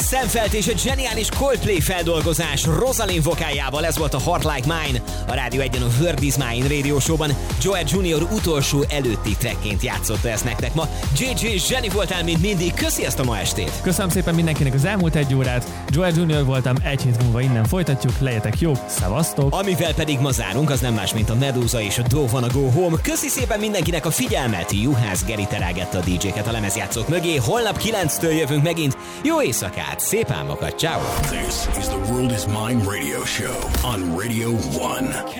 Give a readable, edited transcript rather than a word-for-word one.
Sam Feldt és a zseniális Coldplay feldolgozás Rosalind vokáljával, ez volt a Heart Like Mine. A Rádió 1-en a Word is Mine Radio Show-ban Joel Jr. utolsó előtti trackként játszotta ezt nektek ma. JJ zseni voltál, mint mindig, köszi ezt a ma estét! Köszönöm szépen mindenkinek az elmúlt egy órát. Joel Jr. voltam, egy hét múlva innen folytatjuk, legyetek jók, szevasztok! Amivel pedig ma zárunk, az nem más, mint a Medusa és a Don't Wanna Go Home. Köszi szépen mindenkinek a figyelmet, Juhász Geri terelgette a DJ-ket a lemezjátszók mögé. Holnap 9-től jövünk megint. Jó éjszakát, szép álmokat, ciao. This is the World is Mine Radio Show on Radio 1.